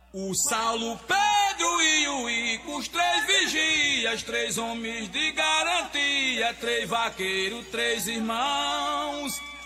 O Saulo, Pedro e o Ico, os três vigias, três homens de garantia, três vaqueiros, três irmãos.